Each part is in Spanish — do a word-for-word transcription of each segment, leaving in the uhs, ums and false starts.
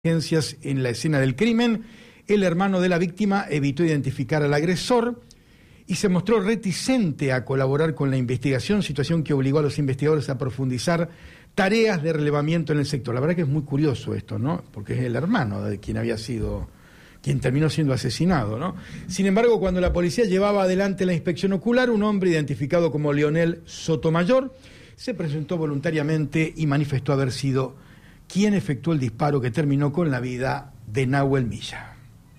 Agencias en la escena del crimen. El hermano de la víctima evitó identificar al agresor y se mostró reticente a colaborar con la investigación, situación que obligó a los investigadores a profundizar tareas de relevamiento en el sector. La verdad que es muy curioso esto, ¿no? Porque es el hermano de quien había sido, quien terminó siendo asesinado, ¿no? Sin embargo, cuando la policía llevaba adelante la inspección ocular, un hombre identificado como Leonel Sotomayor se presentó voluntariamente y manifestó haber sido quien efectuó el disparo que terminó con la vida de Nahuel Milla.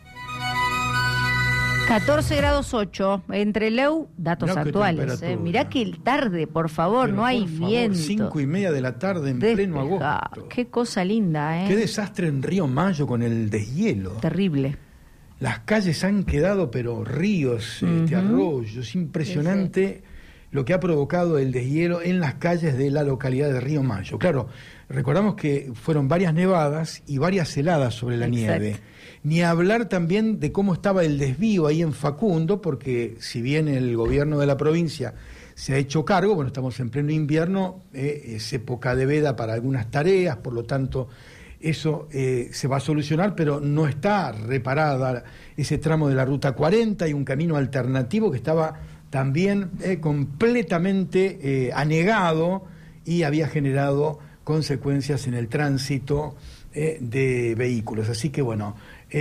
catorce grados ocho, entre Leu, datos Mirá actuales. Eh. Mirá que tarde, por favor, Pero no hay por favor, viento. Cinco y media de la tarde en Despeja. pleno agosto. Qué cosa linda, ¿eh? Qué desastre en Río Mayo con el deshielo. Terrible. Las calles han quedado, pero ríos, uh-huh. este, arroyos. Impresionante sí, sí. Lo que ha provocado el deshielo en las calles de la localidad de Río Mayo. Claro, recordamos que fueron varias nevadas y varias heladas sobre la Exacto. nieve. Ni hablar también de cómo estaba el desvío ahí en Facundo, porque si bien el gobierno de la provincia se ha hecho cargo, bueno, estamos en pleno invierno, eh, es época de veda para algunas tareas, por lo tanto eso eh, se va a solucionar, pero no está reparada ese tramo de la Ruta cuarenta y un camino alternativo que estaba también eh, completamente eh, anegado y había generado consecuencias en el tránsito eh, de vehículos. Así que bueno,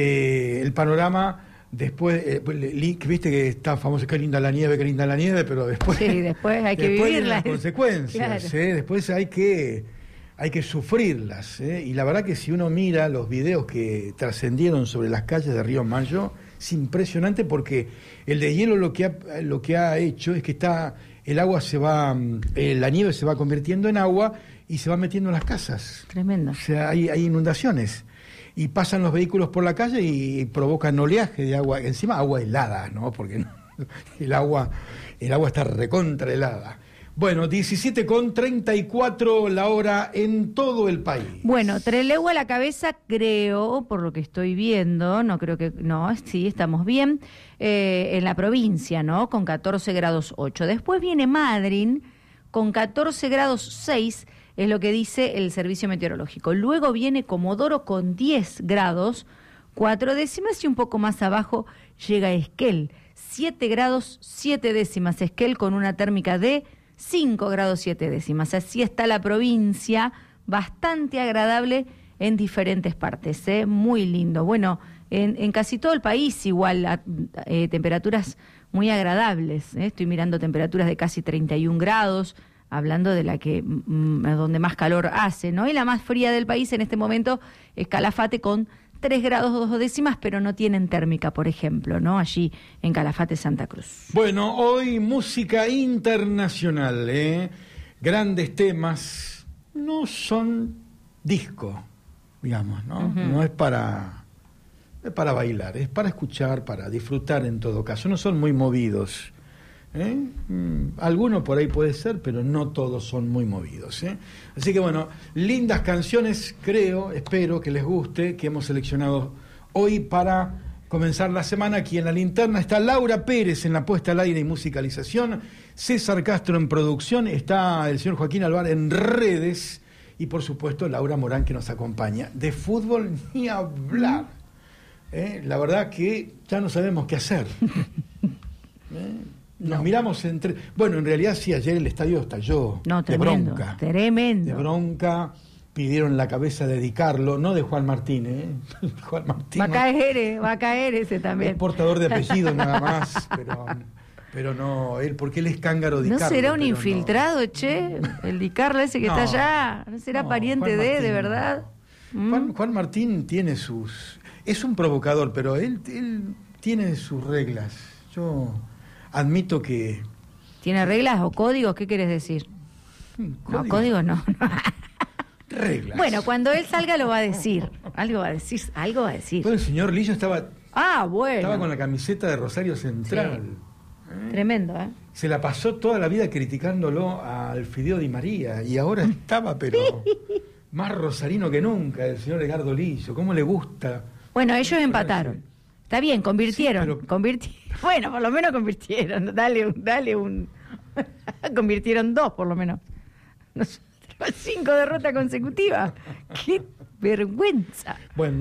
eh, el panorama después, eh, viste que está famoso, qué linda la nieve, qué linda la nieve, pero después, sí, después hay que después vivirla. Las consecuencias, claro. eh, después hay que, hay que sufrirlas. Eh, y la verdad que si uno mira los videos que trascendieron sobre las calles de Río Mayo, es impresionante porque el deshielo lo que ha, lo que ha hecho es que está el agua se va, eh, la nieve se va convirtiendo en agua y se va metiendo en las casas. Tremendo. O sea, hay, hay inundaciones y pasan los vehículos por la calle y provocan oleaje de agua, encima agua helada, ¿no? Porque no, el agua, el agua está recontra helada. Bueno, diecisiete con treinta y cuatro la hora en todo el país. Bueno, Trelew a la cabeza, creo, por lo que estoy viendo, no creo que, no, sí, estamos bien, eh, en la provincia, ¿no? Con catorce grados ocho. Después viene Madryn con catorce grados seis, es lo que dice el servicio meteorológico. Luego viene Comodoro con diez grados, cuatro décimas, y un poco más abajo llega Esquel, siete grados, siete décimas. Esquel con una térmica de cinco grados siete décimas. Así está la provincia, bastante agradable en diferentes partes, ¿eh? Muy lindo. Bueno, en, en casi todo el país igual, a, eh, temperaturas muy agradables, ¿eh? Estoy mirando temperaturas de casi treinta y un grados, hablando de la que mm, donde más calor hace, ¿no? Y la más fría del país en este momento es Calafate con tres grados dos décimas, pero no tienen térmica, por ejemplo, ¿no? Allí en Calafate, Santa Cruz. Bueno, hoy música internacional, ¿eh? Grandes temas, no son disco, digamos, ¿no? Uh-huh. No es para, es para bailar, es para escuchar, para disfrutar en todo caso, no son muy movidos. ¿Eh? Mm, alguno por ahí puede ser, pero no todos son muy movidos, ¿eh? Así que bueno, lindas canciones, creo, espero que les guste, que hemos seleccionado hoy para comenzar la semana. Aquí en la linterna está Laura Pérez en la puesta al aire y musicalización, César Castro en producción, está el señor Joaquín Alvar en redes y por supuesto Laura Morán que nos acompaña. De fútbol ni hablar, ¿eh? La verdad que ya no sabemos qué hacer, ¿eh? Nos no. miramos entre... Bueno, en realidad sí, ayer el estadio estalló no, tremendo, de bronca. Tremendo. De bronca, pidieron la cabeza de Di Carlo, no de Juan Martín, ¿eh? Juan Martín va a caer, va a caer ese también. Es portador de apellido nada más, pero, pero no, él, porque él es cángaro Di ¿No Carlo. ¿No será un infiltrado, no. che? El Di Carlo ese que no, está allá, ¿no será no, pariente Juan de, Martín, de verdad? No. Juan, Juan Martín tiene sus... Es un provocador, pero él, él tiene sus reglas. Yo... admito que... ¿Tiene reglas o códigos? ¿Qué quieres decir? ¿Códigos? No, códigos no. Reglas. Bueno, cuando él salga lo va a decir. Algo va a decir, algo va a decir. Bueno, el señor Lillo estaba... Ah, bueno. Estaba con la camiseta de Rosario Central. Sí. ¿Eh? Tremendo, ¿eh? Se la pasó toda la vida criticándolo al Fideo Di María y ahora estaba, pero más rosarino que nunca, el señor Edgardo Lillo. ¿Cómo le gusta? Bueno, ellos empataron. Está bien, convirtieron, sí, pero... convirti... bueno, por lo menos convirtieron, dale un, dale un, convirtieron dos por lo menos, nosotros cinco derrotas consecutivas, qué vergüenza. Bueno.